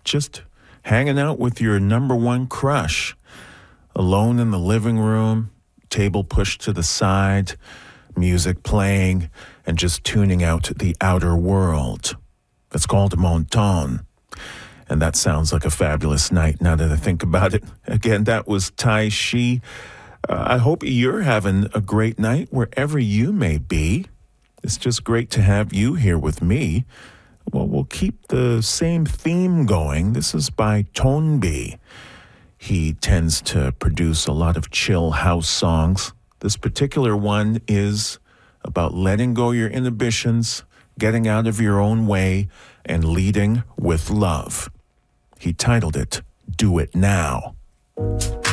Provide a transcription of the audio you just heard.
just hanging out with your number one crush, alone in the living room, table pushed to the side, music playing, and just tuning out the outer world. It's called Mon Ton. And that sounds like a fabulous night now that I think about it. Again, that was Tai Shi. I hope you're having a great night wherever you may be. It's just great to have you here with me. Well, we'll keep the same theme going. This is by Tonbi. He tends to produce a lot of chill house songs. This particular one is about letting go your inhibitions, getting out of your own way, and leading with love. He titled it, Do It Now.